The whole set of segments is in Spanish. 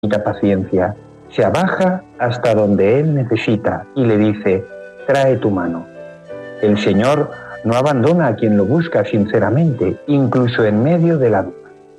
paciencia, se abaja hasta donde él necesita y le dice: trae tu mano. El Señor no abandona a quien lo busca sinceramente, incluso en medio de la duda.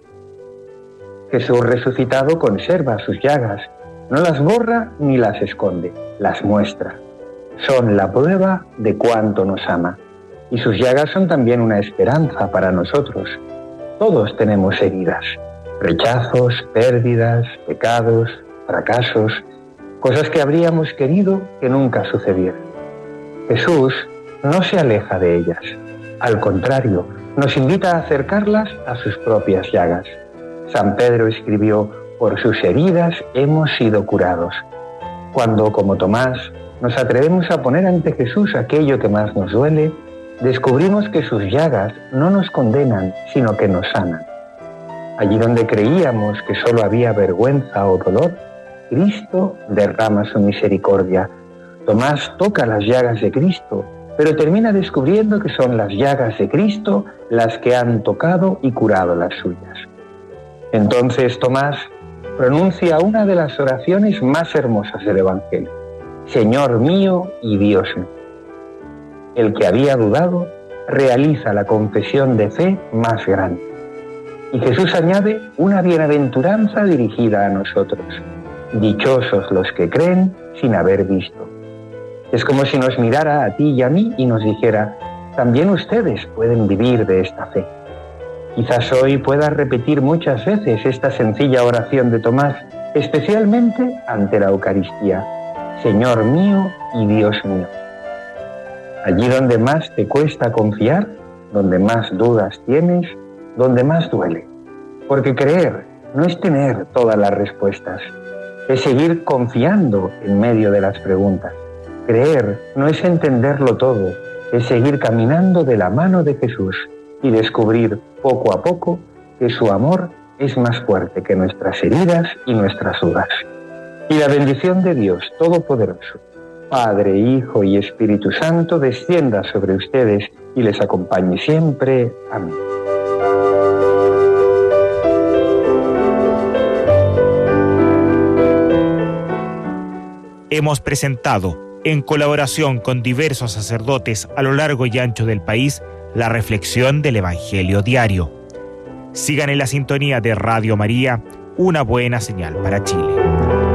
Jesús resucitado conserva sus llagas, no las borra ni las esconde, las muestra. Son la prueba de cuánto nos ama. Y sus llagas son también una esperanza para nosotros. Todos tenemos heridas, rechazos, pérdidas, pecados, fracasos, cosas que habríamos querido que nunca sucedieran. Jesús no se aleja de ellas. Al contrario, nos invita a acercarlas a sus propias llagas. San Pedro escribió: por sus heridas hemos sido curados. Cuando, como Tomás, nos atrevemos a poner ante Jesús aquello que más nos duele, descubrimos que sus llagas no nos condenan, sino que nos sanan. Allí donde creíamos que solo había vergüenza o dolor, Cristo derrama su misericordia. Tomás toca las llagas de Cristo, pero termina descubriendo que son las llagas de Cristo las que han tocado y curado las suyas. Entonces Tomás pronuncia una de las oraciones más hermosas del Evangelio: Señor mío y Dios mío. El que había dudado realiza la confesión de fe más grande. Y Jesús añade una bienaventuranza dirigida a nosotros: dichosos los que creen sin haber visto. Es como si nos mirara a ti y a mí y nos dijera: también ustedes pueden vivir de esta fe. Quizás hoy puedas repetir muchas veces esta sencilla oración de Tomás, especialmente ante la Eucaristía: Señor mío y Dios mío. Allí donde más te cuesta confiar, donde más dudas tienes, donde más duele. Porque creer no es tener todas las respuestas, es seguir confiando en medio de las preguntas. Creer no es entenderlo todo, es seguir caminando de la mano de Jesús y descubrir poco a poco que su amor es más fuerte que nuestras heridas y nuestras dudas. Y la bendición de Dios Todopoderoso, Padre, Hijo y Espíritu Santo, descienda sobre ustedes y les acompañe siempre. Amén. Hemos presentado, en colaboración con diversos sacerdotes a lo largo y ancho del país, la reflexión del Evangelio diario. Sigan en la sintonía de Radio María, una buena señal para Chile.